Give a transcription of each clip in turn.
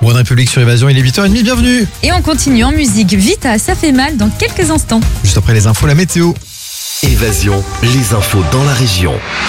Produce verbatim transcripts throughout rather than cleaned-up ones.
One République sur Évasion, il est huit heures trente, bienvenue. Et on continue en musique. Vita, ça fait mal dans quelques instants. Juste après les infos, la météo. Évasion, les infos dans la région.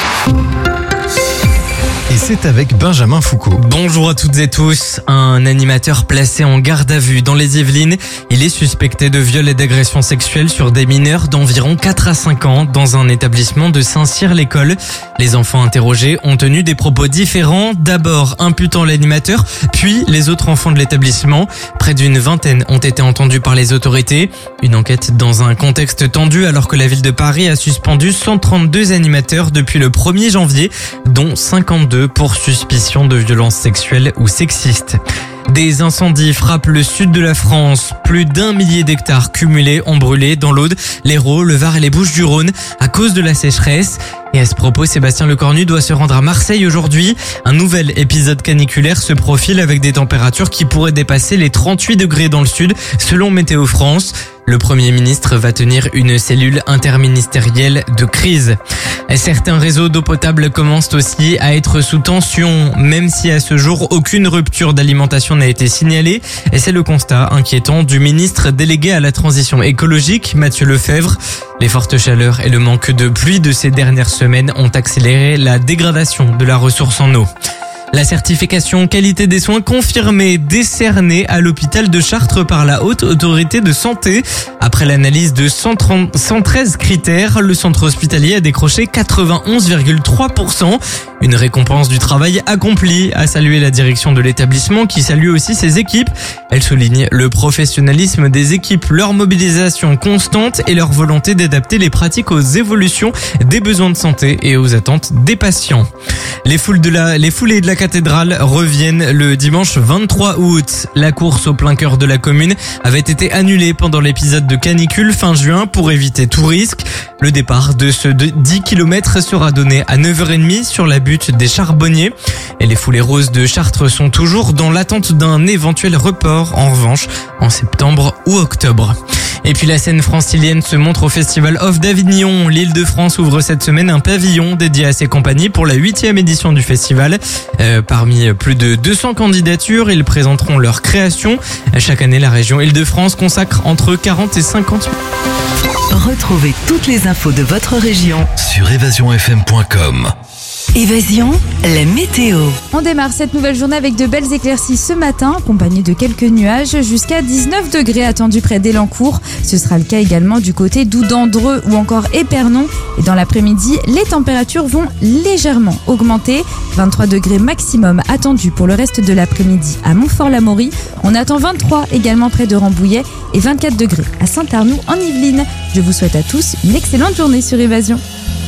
Et c'est avec Benjamin Foucault. Bonjour à toutes et tous. Un animateur placé en garde à vue dans les Yvelines. Il est suspecté de viol et d'agression sexuelle sur des mineurs d'environ quatre à cinq ans dans un établissement de Saint-Cyr-l'École. Les enfants interrogés ont tenu des propos différents, d'abord imputant l'animateur, puis les autres enfants de l'établissement. Près d'une vingtaine ont été entendus par les autorités. Une enquête dans un contexte tendu alors que la ville de Paris a suspendu cent trente-deux animateurs depuis le premier janvier, dont cinquante-deux pour suspicion de violences sexuelles ou sexistes. Des incendies frappent le sud de la France. Plus d'un millier d'hectares cumulés ont brûlé dans l'Aude, l'Hérault, le Var et les Bouches-du-Rhône à cause de la sécheresse. Et à ce propos, Sébastien Lecornu doit se rendre à Marseille aujourd'hui. Un nouvel épisode caniculaire se profile avec des températures qui pourraient dépasser les trente-huit degrés dans le sud, selon Météo France. Le Premier ministre va tenir une cellule interministérielle de crise. Certains réseaux d'eau potable commencent aussi à être sous tension, même si à ce jour aucune rupture d'alimentation n'a été signalée. Et c'est le constat inquiétant du ministre délégué à la transition écologique, Matthieu Lefebvre. Les fortes chaleurs et le manque de pluie de ces dernières semaines ont accéléré la dégradation de la ressource en eau. La certification qualité des soins confirmée, décernée à l'hôpital de Chartres par la Haute Autorité de Santé. Après l'analyse de cent trente, cent treize critères, le centre hospitalier a décroché quatre-vingt-onze virgule trois pour cent. Une récompense du travail accompli, a salué la direction de l'établissement qui salue aussi ses équipes. Elle souligne le professionnalisme des équipes, leur mobilisation constante et leur volonté d'adapter les pratiques aux évolutions des besoins de santé et aux attentes des patients. Les foules de la, les foulées de la cathédrale reviennent le dimanche vingt-trois août. La course au plein cœur de la commune avait été annulée pendant l'épisode de canicule fin juin pour éviter tout risque. Le départ de ce dix kilomètres sera donné à neuf heures trente sur la butte des Charbonniers. Et les foulées roses de Chartres sont toujours dans l'attente d'un éventuel report, en revanche, en septembre ou octobre. Et puis la scène francilienne se montre au Festival Off d'Avignon. L'Île-de-France ouvre cette semaine un pavillon dédié à ses compagnies pour la huitième édition du festival. Euh, parmi plus de deux cents candidatures, ils présenteront leurs créations. Chaque année, la région Île-de-France consacre entre quarante et cinquante. Retrouvez toutes les infos de votre région Sur évasion f m point com. Évasion, la météo. On démarre cette nouvelle journée avec de belles éclaircies ce matin, accompagnées de quelques nuages, jusqu'à dix-neuf degrés attendus près d'Elancourt. Ce sera le cas également du côté d'Oudandreux ou encore Épernon. Et dans l'après-midi, les températures vont légèrement augmenter. vingt-trois degrés maximum attendus pour le reste de l'après-midi à Montfort-l'Amaury. On attend vingt-trois également près de Rambouillet et vingt-quatre degrés à Saint-Arnoux en Yvelines. Je vous souhaite à tous une excellente journée sur Évasion.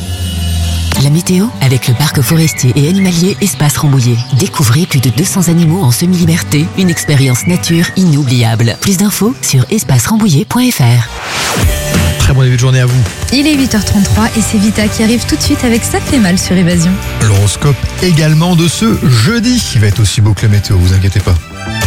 La météo avec le parc forestier et animalier Espace Rambouillet. Découvrez plus de deux cents animaux en semi-liberté, une expérience nature inoubliable. Plus d'infos sur espace rambouillet point f r. Très bon début de journée à vous. Il est huit heures trente-trois et c'est Vita qui arrive tout de suite avec Ça fait mal sur Évasion. L'horoscope également de ce jeudi. Il va être aussi beau que la météo, vous inquiétez pas.